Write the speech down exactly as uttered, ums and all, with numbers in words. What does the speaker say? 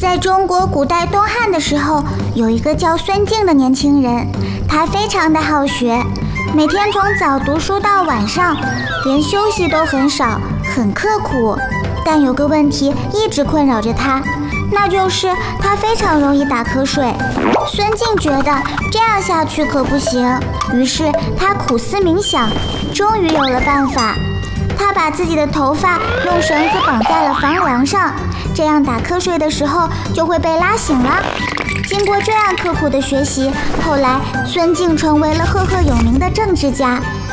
在中国古代东汉的时候，有一个叫孙敬的年轻人，他非常的好学，每天从早读书到晚上，连休息都很少，很刻苦。但有个问题一直困扰着他，那就是他非常容易打瞌睡。孙敬觉得这样下去可不行，于是他苦思冥想，终于有了办法。他把自己的头发用绳子绑在了房梁上，这样打瞌睡的时候就会被拉醒了。经过这样刻苦的学习，后来孙敬成为了赫赫有名的政治家。